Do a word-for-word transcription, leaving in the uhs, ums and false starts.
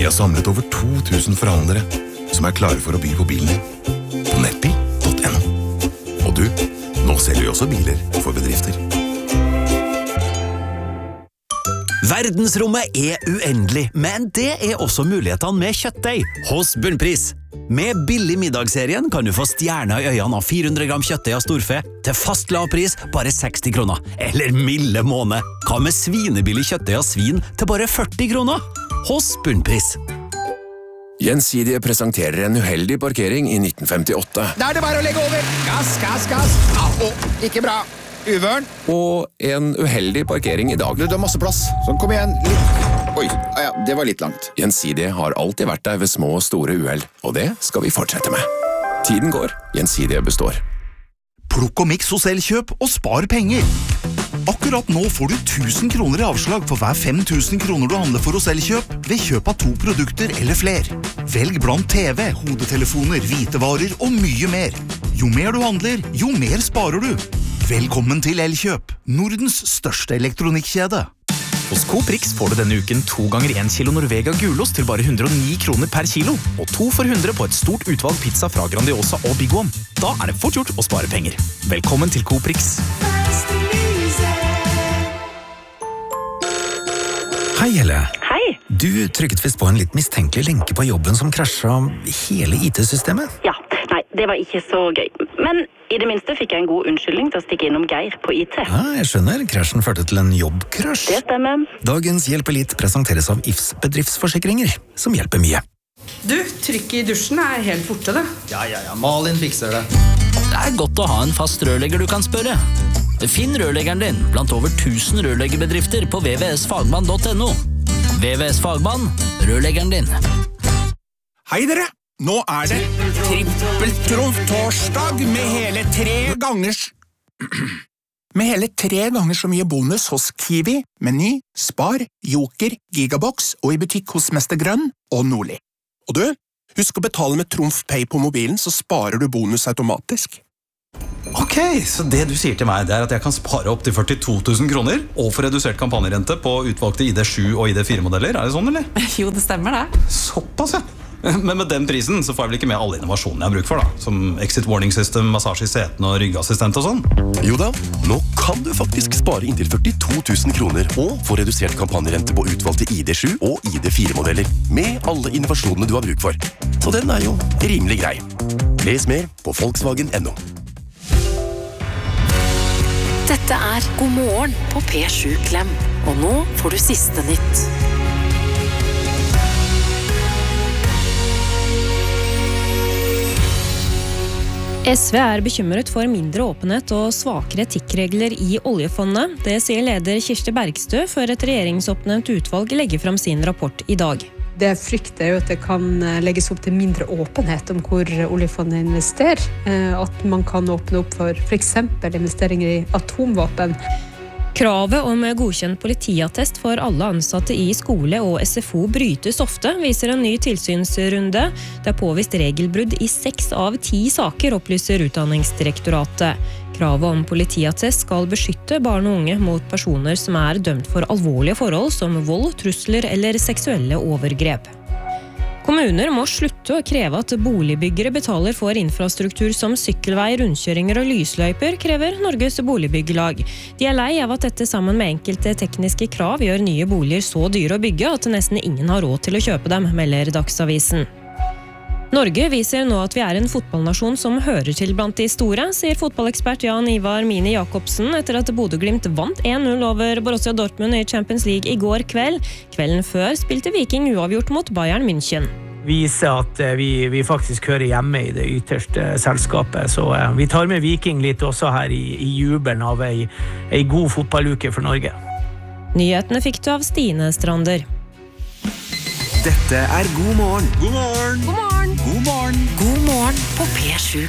De har samlet over to tusen forhandlere som er klare for å by på bilen din på nettbil punktum no. Og du, nå selger vi også biler for bedrifter. Verdensrommet er uendelig, men det er også mulighetene med kjøttdeig hos Bunnpris. Med billig middagsserien kan du få stjerner i øynene av fire hundre gram kjøttdeig av storfe til fast lavpris bare seksti kroner. Eller milde måne. Hva med svinebillig kjøttdeig av svin til bare førti kroner? Hos Bunnpris. Gjensidige presenterer en uheldig parkering i nitten femtiåtte. Da er det bare å legge over. Gass, gass, gass. Au, ikke bra. Uvørn. Og en uheldig parkering i dag. Du, det er masse plass. Sånn, kom igjen. Litt. Oi, ah, ja, det var litt langt. Gjensidige har alltid vært der ved små og store uheld, og det skal vi fortsette med. Tiden går, Gjensidige består. Plukk og miks hos Elkjøp og spar penger. Akkurat nå får du tusen kroner i avslag for hver fem tusen kroner du handler for hos Elkjøp ved kjøp av to produkter eller fler. Velg blant T V, hodetelefoner, hvitevarer og mye mer. Jo mer du handler, jo mer sparer du. Velkommen til Elkjøp, Nordens største elektronikkjede. Hos Coop Rix får du denne uken to ganger en kilo Norvega gulost til bare hundre og ni kroner per kilo, og to for hundre på et stort utvalg pizza fra Grandiosa og Big One. Da er det fort gjort å spare penger. Velkommen til Coop Rix. Hei, Helle. Hei. Du trykket visst på en litt mistenkelig lenke på jobben som krasjet hele I T-systemet. Ja, nei, det var ikke så gøy. Men i det minste fikk jeg en god unnskyldning til å stikke innom Geir på I T. Ja, jeg skjønner. Krasjen førte til en jobbkrasj. Det stemmer. Dagens Hjelp Elite presenteres av I F S bedriftsforsikringer, som hjelper mye. Du, trykket i dusjen er helt borte, det. Ja, ja, ja. Malin fikser det. Det er godt å ha en fast rørlegger du kan spørre. Finn rørleggeren din blant over tusen rørleggerbedrifter på w w w punktum fagmann punktum no. W W S Fagmann, rørleggeren din. Hei dere! Nå er det trippeltrumf-torsdag med hele tre gangers... Med hele tre ganger så mye bonus hos Kiwi, Meny, Spar, Joker, Gigabox og i butikk hos Mester Grønn og Nordli. Og du, husk å betale med Trumf Pay på mobilen, så sparer du bonus automatisk. Ok, så det du sier til meg, det er at jeg kan spare opp til førtito tusen kroner og få redusert kampanjerente på utvalgte I D sju og I D fire modeller. Er det sånn, eller? Jo, det stemmer det. Såpass, ja. Men med den prisen så får jeg vel ikke med alle innovasjonene jeg har bruk for, da. Som exit warning system, massasje I setene og ryggassistent og sånn. Jo da, nå kan du faktisk spare inntil førtito tusen kroner og få redusert kampanjerente på utvalgte I D sju og I D fire modeller med alle innovasjonene du har bruk for. Så den er jo rimelig grei. Les mer på Volkswagen punktum no. Dette er God morgen på P sju Klem, og nå får du siste nytt. S V er bekymret for mindre åpenhet og svakere etikkregler I oljefondet. Det sier leder Kirsti Bergstø før et regjeringsoppnevnt utvalg legger frem sin rapport I dag. Det jeg frykter er jo at det kan legges opp til mindre åpenhet om hvor oljefondet investerer. At man kan åpne opp for for eksempel investeringer I atomvåpen. Kravet om godkjent politiattest for alle ansatte I skole og S F O brytes ofte, viser en ny tilsynsrunde. Det er påvist regelbrudd I seks av ti saker, opplyser Utdanningsdirektoratet. Kravet om politiattest skal beskytte barn og unge mot personer som er dømt for alvorlige forhold som vold, trusler eller seksuelle overgrep. Kommuner må slutte å kreve at boligbyggere betaler for infrastruktur som sykkelvei, rundkjøringer og lysløyper, krever Norges Boligbygglag. De er lei av at dette sammen med enkelte tekniske krav gjør nye boliger så dyre å bygge at nesten ingen har råd til å kjøpe dem, melder Dagsavisen. Norge viser nå at vi er en fotballnasjon som hører til blant de store, sier fotballekspert Jan Ivar Mini Jakobsen etter at Bodø/Glimt vant en null over Borussia Dortmund I Champions League I går kveld. Kvelden før spilte Viking uavgjort mot Bayern München. Viser at vi, vi faktisk hører hjemme I det ytterste selskapet, så vi tar med Viking litt også her I, I jubelen av ei, ei god fotballuke for Norge. Nyhetene fikk du av Stine Strander. Dette er God morgen. God morgen. God morgen. God morgen. God morgen på P sju